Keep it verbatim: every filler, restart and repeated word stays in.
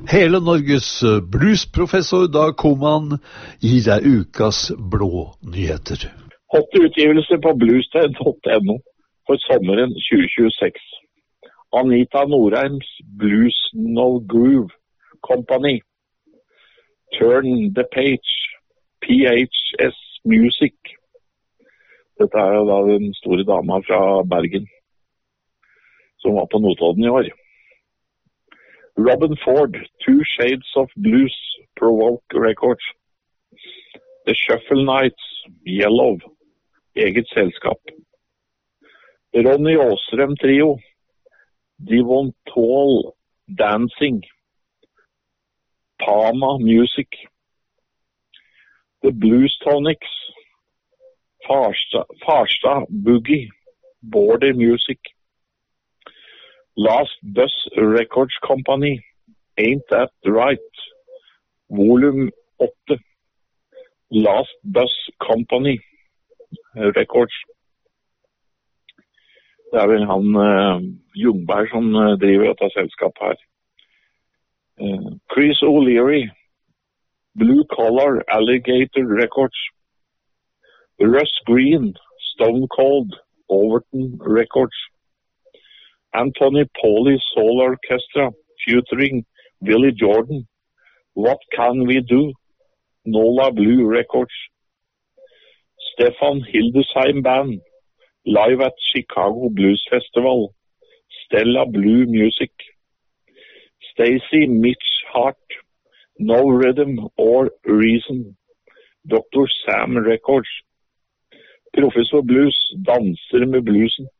Hele Norges bluesprofessor Dag Koman gir deg ukas blå nyheter. Hotte utgivelse på bluested punktum no for sommeren tjue tjueseks. Anita Norheims Blues No Groove Company. Turn the Page. P H S Music. Dette er jo da den store dama fra Bergen, som var på Notodden i år. Robin Ford, Two Shades of Blues, Provoke Records. The Shuffle Nights, Yellow, eget selskap. Ronny Åsrem Trio, Devon Tall Dancing, Pama Music. The Blues Tonics, Farstad, Farstad Boogie, Border Music. Last Bus Records Company, Ain't That Right, Volume åtte. Last Bus Company Records. Det er vel han uh, Jungberg som uh, driver dette selskapet her. Uh, Chris O'Leary, Blue Collar Alligator Records. Russ Green, Stone Cold, Overton Records. Anthony Pauley Soul Orchestra, featuring Billy Jordan, What Can We Do, Nola Blue Records. Stefan Hildesheim Band, live at Chicago Blues Festival, Stella Blue Music. Stacy Mitch Hart, No Rhythm or Reason, Doctor Sam Records. Professor Blues, danser med bluesen.